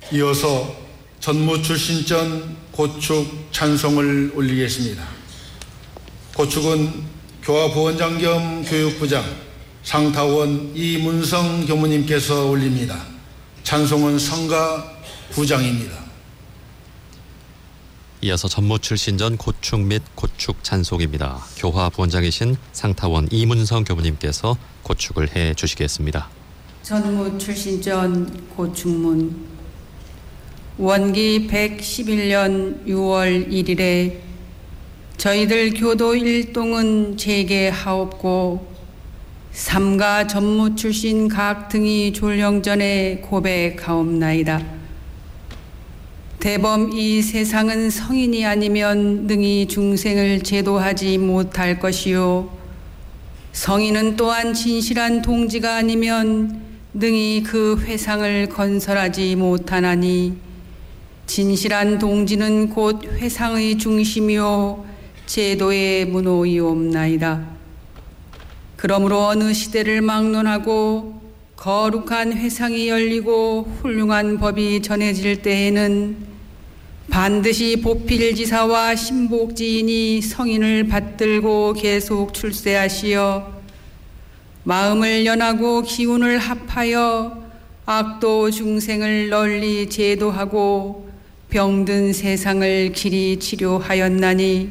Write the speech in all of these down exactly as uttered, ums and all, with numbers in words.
이어서 전무 출신전 고축 찬송을 올리겠습니다. 고축은 교화부원장 겸 교육부장 상타원 이문성 교무님께서 올립니다. 찬송은 성가 부장입니다. 이어서 전무 출신전 고축 및 고축 찬송입니다. 교화부원장이신 상타원 이문성 교무님께서 고축을 해 주시겠습니다. 전무 출신전 고축문. 원기 백십일 년 유월 일일에 저희들 교도 일동은 재개하옵고 삼가 전무 출신 각 등이 졸령전에 고백하옵나이다. 대범 이 세상은 성인이 아니면 능히 중생을 제도하지 못할 것이요 성인은 또한 진실한 동지가 아니면 능히 그 회상을 건설하지 못하나니 진실한 동지는 곧 회상의 중심이요 제도의 문호이옵나이다. 그러므로 어느 시대를 막론하고 거룩한 회상이 열리고 훌륭한 법이 전해질 때에는 반드시 보필지사와 신복지인이 성인을 받들고 계속 출세하시어 마음을 연하고 기운을 합하여 악도 중생을 널리 제도하고 병든 세상을 길이 치료하였나니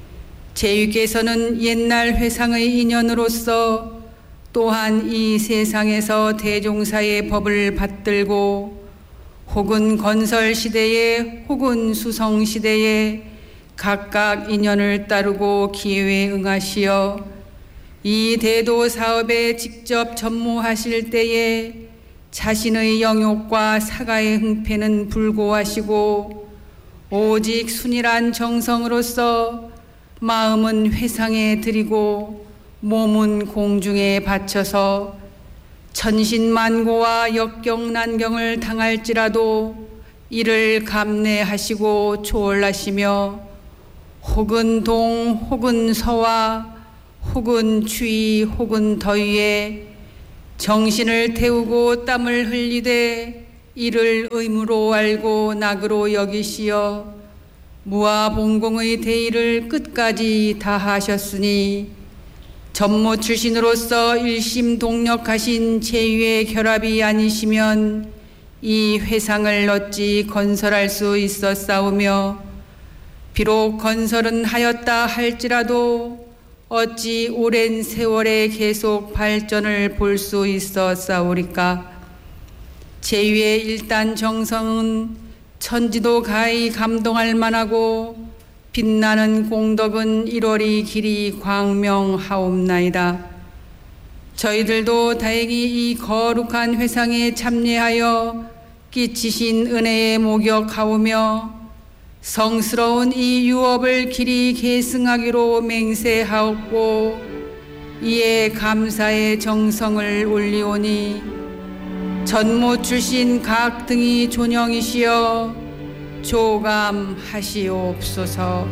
제위께서는 옛날 회상의 인연으로서 또한 이 세상에서 대종사의 법을 받들고 혹은 건설시대에 혹은 수성시대에 각각 인연을 따르고 기회에 응하시어 이 대도 사업에 직접 전무하실 때에 자신의 영욕과 사가의 흥패는 불고하시고 오직 순일한 정성으로서 마음은 회상에 드리고 몸은 공중에 바쳐서 천신만고와 역경난경을 당할지라도 이를 감내하시고 초월하시며 혹은 동 혹은 서와 혹은 추위 혹은 더위에 정신을 태우고 땀을 흘리되 이를 의무로 알고 낙으로 여기시어 무아봉공의 대의를 끝까지 다하셨으니 전무 출신으로서 일심동력하신 제위의 결합이 아니시면 이 회상을 어찌 건설할 수 있었사오며 비록 건설은 하였다 할지라도 어찌 오랜 세월에 계속 발전을 볼 수 있었사오리까. 제위의 일단 정성은 천지도 가히 감동할 만하고 빛나는 공덕은 일월이 길이 광명하옵나이다. 저희들도 다행히 이 거룩한 회상에 참여하여 끼치신 은혜에 목욕하오며 성스러운 이 유업을 길이 계승하기로 맹세하옵고 이에 감사의 정성을 올리오니 전무 출신 각 등이 존영이시여 조감하시옵소서.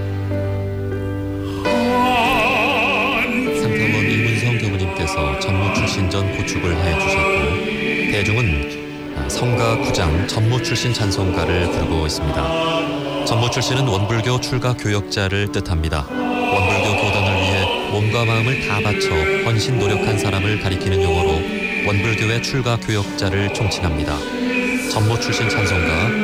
상타원 이문성 교무님께서 전무 출신전 고축을 해주셨고 대중은 성가 구장 전무 출신 찬송가를 부르고 있습니다. 전무 출신은 원불교 출가 교역자를 뜻합니다. 원불교 교단을 위해 몸과 마음을 다 바쳐 헌신 노력한 사람을 가리키는 용어로 원불교의 출가 교역자를 총칭합니다. 전무 출신 찬송가